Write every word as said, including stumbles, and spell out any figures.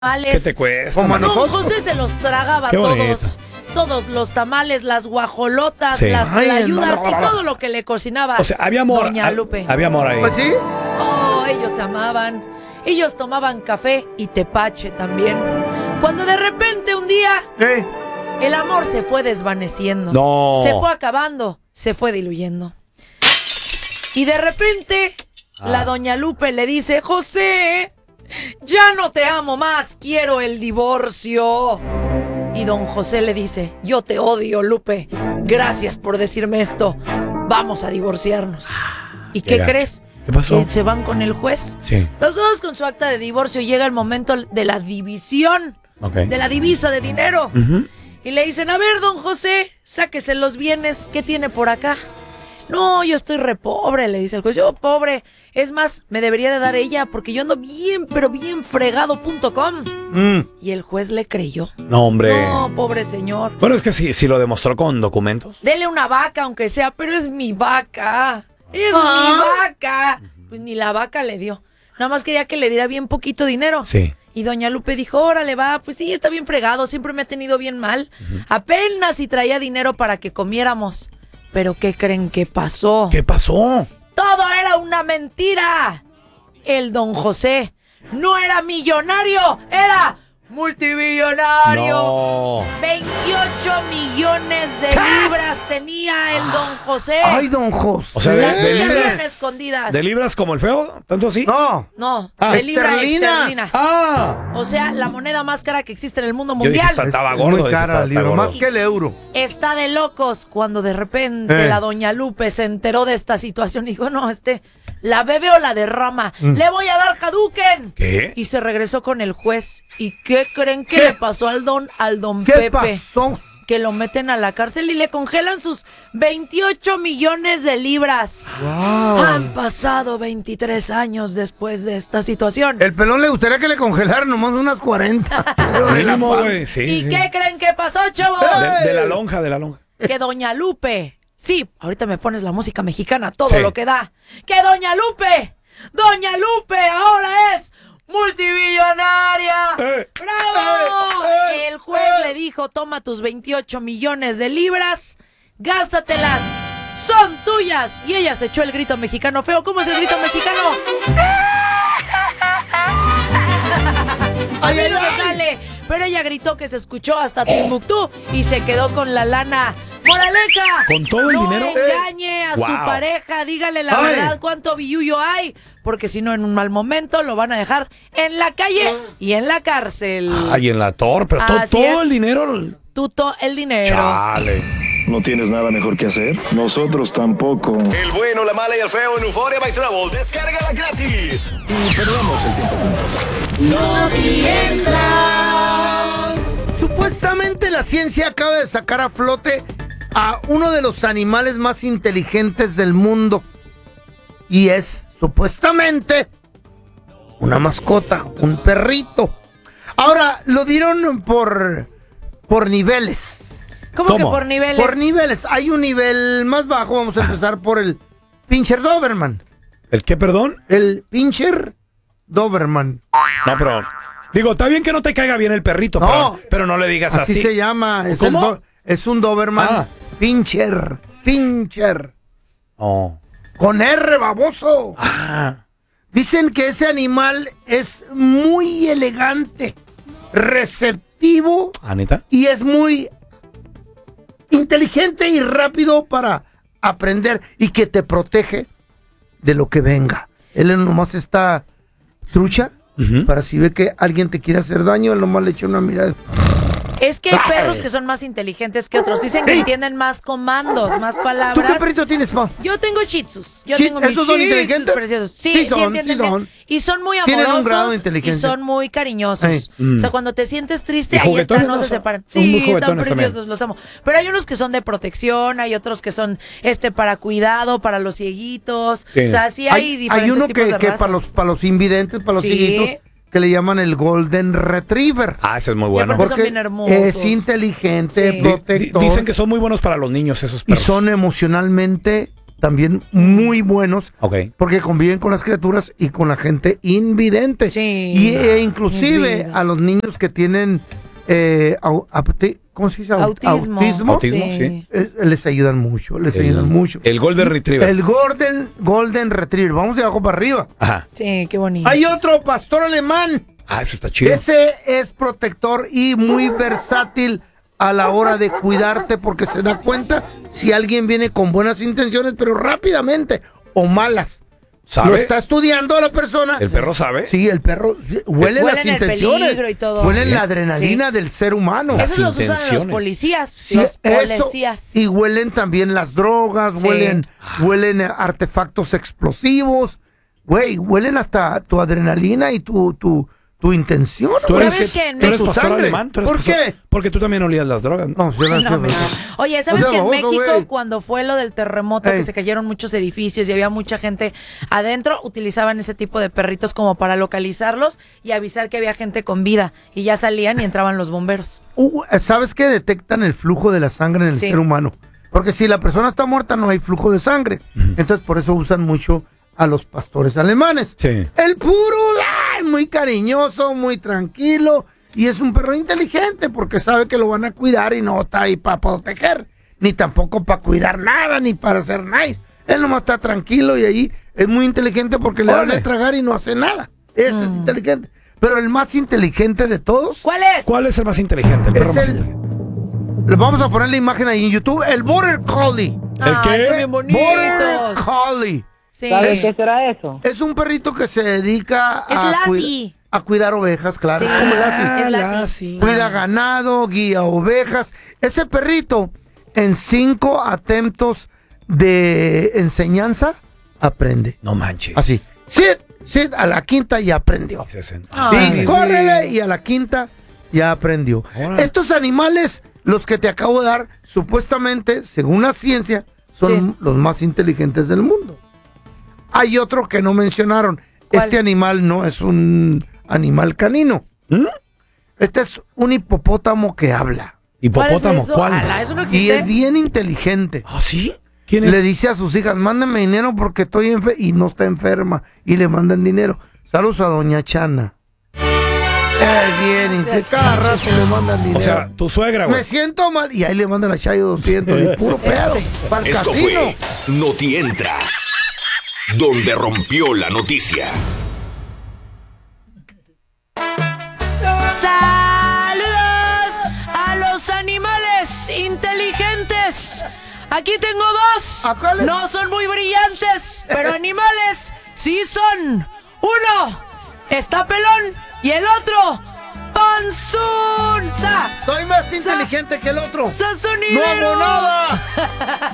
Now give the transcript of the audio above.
¿Qué te cuesta? Don José se los tragaba todos. Todos los tamales, las guajolotas, sí. las tlayudas y todo lo que le cocinaba. O sea, había amor. Doña Lupe. Había amor ahí. ¿Pues sí? Oh, ellos se amaban. Ellos tomaban café y tepache también. Cuando de repente un día ¿Qué? el amor se fue desvaneciendo. No. Se fue acabando, se fue diluyendo. Y de repente ah. la Doña Lupe le dice: José, ya no te amo más, quiero el divorcio. Y don José le dice: yo te odio, Lupe, gracias por decirme esto, vamos a divorciarnos. ¿Y qué, qué crees? ¿Qué pasó? Que se van con el juez. Sí. Los dos con su acta de divorcio. Llega el momento de la división, okay. de la divisa de dinero. Uh-huh. Y le dicen: a ver, don José, sáquese los bienes, ¿qué tiene por acá? No, yo estoy re pobre, le dice el juez. Yo pobre, es más, me debería de dar ella porque yo ando bien, pero bien fregado punto com. Mm. Y el juez le creyó. No, hombre. No, pobre señor. Bueno, es que sí, sí lo demostró con documentos. Dele una vaca, aunque sea, pero es mi vaca. Es ah. mi vaca. Pues ni la vaca le dio. Nada más quería que le diera bien poquito dinero. Sí. Y doña Lupe dijo: órale, va, pues sí, está bien fregado, siempre me ha tenido bien mal. Uh-huh. Apenas si traía dinero para que comiéramos. Pero ¿qué creen que pasó? ¿Qué pasó? ¡Todo era una mentira! El don José no era millonario, era multimillonario. No. veintiocho millones de libras tenía el don José. Ay, don José. O sea, las de libras escondidas. ¿De libras como el feo? ¿Tanto así? No. No, ah. de libra esterlina. esterlina. Ah. O sea, la moneda más cara que existe en el mundo Yo mundial. dije, estaba gordo. Muy cara, está, está más que el euro. Está de locos cuando de repente eh. la doña Lupe se enteró de esta situación y dijo: no, este, la bebe o la derrama, mm. le voy a dar Hadouken. ¿Qué? Y se regresó con el juez. ¿Y qué creen que ¿Qué? le pasó al don, al don ¿Qué Pepe? pasó? Que lo meten a la cárcel y le congelan sus veintiocho millones de libras. Wow. Han pasado veintitrés años después de esta situación. El pelón le gustaría que le congelaran nomás unas cuarenta. Mínimo, güey, sí. ¿Y sí. qué creen que pasó, chavos? De, de la lonja, de la lonja. Que doña Lupe, sí, ahorita me pones la música mexicana, todo sí. lo que da. Que doña Lupe, doña Lupe ahora es multimillonaria. Eh, ¡Bravo! Eh, eh, el juez eh. le dijo: toma tus veintiocho millones de libras, gástatelas, son tuyas. Y ella se echó el grito mexicano feo. ¿Cómo es el grito mexicano? A mí no me sale, pero ella gritó que se escuchó hasta Timbuktu y se quedó con la lana. ¡Moraleja! ¿Con todo el no dinero? No engañe a wow. su pareja, dígale la Ay. verdad cuánto billuyo hay, porque si no, en un mal momento lo van a dejar en la calle y en la cárcel. Ay, en la torre, pero to, todo es. el dinero. Tuto el dinero. Chale. ¿No tienes nada mejor que hacer? Nosotros tampoco. El bueno, la mala y el feo en Euphoria by Travel. Descárgala gratis. Y perdamos el tiempo. No mientas. Supuestamente la ciencia acaba de sacar a flote a uno de los animales más inteligentes del mundo. Y es, supuestamente, una mascota, un perrito. Ahora, lo dieron por, por niveles. ¿Cómo, ¿Cómo que por niveles? Por niveles. Hay un nivel más bajo. Vamos a empezar por el Pinscher Doberman. ¿El qué, perdón? El Pinscher Doberman. No, pero... Digo, está bien que no te caiga bien el perrito, no, pero, pero no le digas así. Así se llama. Es, ¿Cómo? El do, es un Doberman ah. Pinscher. Pinscher. Oh. Con R, baboso. Ah. Dicen que ese animal es muy elegante, receptivo. ¿Anita? Y es muy inteligente y rápido para aprender y que te protege de lo que venga. Él nomás está trucha. Uh-huh. Para si ve que alguien te quiere hacer daño, él nomás le echa una mirada. Es que hay perros que son más inteligentes que otros. Dicen que entienden más comandos, más palabras. ¿Tú qué perrito tienes, pa? Yo tengo shih tzus. Yo ¿Sí? tengo ¿Esos son inteligentes? Preciosos. Sí, sí, sí, son, entienden sí bien. Y son muy amorosos y son muy cariñosos. Mm. O sea, cuando te sientes triste, y ahí están, no ¿no? se separan. Son sí, muy están preciosos, también. Los amo. Pero hay unos que son de protección, hay otros que son este para cuidado, para los cieguitos. Sí. O sea, sí hay, hay diferentes Hay uno tipos que, de que razas. para los, para los invidentes, para los sí. cieguitos, que le llaman el Golden Retriever. Ah, ese es muy bueno. Porque Porque son bien hermosos. es inteligente, sí. protector. D- dicen que son muy buenos para los niños esos perros. Y son emocionalmente también muy buenos. Ok. Porque conviven con las criaturas y con la gente invidente. Sí. Y e inclusive Invidentes. a los niños que tienen eh, au- apte- ¿cómo se dice? Au- Autismo. Autismo. Autismo, sí. eh, les ayudan mucho, les ayudan mucho. El Golden Retriever. El Golden, Golden Retriever. Vamos de abajo para arriba. Ajá. Sí, qué bonito. Hay otro pastor alemán. Ah, ese está chido. Ese es protector y muy versátil a la hora de cuidarte porque se da cuenta si alguien viene con buenas intenciones, pero rápidamente, o malas. ¿Sabe? Lo está estudiando a la persona. ¿El perro sabe? Sí, el perro huele Huelen las el intenciones. peligro y todo. Huele Bien. la adrenalina Sí. del ser humano. Las Esos los usan los intenciones. policías. Sí, los eso, policías. y huelen también las drogas, Sí. huelen, huelen artefactos explosivos. Güey, huelen hasta tu adrenalina y tu, tu, tu intención. ¿Tú güey. eres, ¿Sabes qué? ¿tú eres Tu pastor sangre. alemán? ¿Tú eres ¿Por pastor? qué? Porque tú también olías las drogas, ¿no? No, yo no, No, hombre, no. Oye, ¿sabes O sea, que en baboso, México, güey. cuando fue lo del terremoto, Ey. que se cayeron muchos edificios y había mucha gente adentro, utilizaban ese tipo de perritos como para localizarlos y avisar que había gente con vida? Y ya salían y entraban los bomberos. Uh, ¿Sabes qué? Detectan el flujo de la sangre en el Sí. ser humano. Porque si la persona está muerta no hay flujo de sangre. Entonces por eso usan mucho a los pastores alemanes. Sí. El puro, ay, muy cariñoso, muy tranquilo. Y es un perro inteligente porque sabe que lo van a cuidar y no está ahí para proteger. Ni tampoco para cuidar nada, ni para hacer nice. Él nomás está tranquilo y ahí es muy inteligente porque le das Órale. de tragar y no hace nada. Eso es inteligente. Pero el más inteligente de todos ¿Cuál es? ¿Cuál es el más inteligente? El perro es más el... inteligente. Le vamos a poner la imagen ahí en YouTube. El Border Collie. ¿El Ay, qué? son bien bonitos. Border Collie. Sí. ¿Saben Es- qué será eso? Es un perrito que se dedica Es a, Lassie. a cuidar ovejas, claro. Sí. Es como Lassie. Es Ah, Lassie. Lassie. Cuida ganado, guía ovejas. Ese perrito, en cinco atentos de enseñanza, aprende. No manches. Así. Sit, sit, a la quinta y aprendió. sesenta. Ay, Y córrele y a la quinta ya aprendió. Órale. Estos animales, los que te acabo de dar, supuestamente, según la ciencia, son Sí. los más inteligentes del mundo. Hay otro que no mencionaron. ¿Cuál? Este animal no es un animal canino. ¿Mm? Este es un hipopótamo que habla. ¿Hipopótamo? ¿Cuál es eso? ¿Cuál? Ala, eso no Y existe. es bien inteligente. ¿Ah, sí? ¿Quién es? Le dice a sus hijas, mándenme dinero porque estoy enferma y no está enferma. Y le mandan dinero. Saludos a doña Chana. Es bien, y Gracias. cada rato le mandan dinero. O sea, tu suegra, Me güey. siento mal. Y ahí le mandan a Chayo doscientos. Y puro pedo. Para el Esto casino. fue Noti Entra, donde rompió la noticia. ¡Saludos a los animales inteligentes! Aquí tengo dos. ¿A cuáles? No son muy brillantes, pero animales sí son. Uno está pelón y el otro panzón. Sa, Soy más Sa- inteligente que el otro. sa No sonidero. hago nada.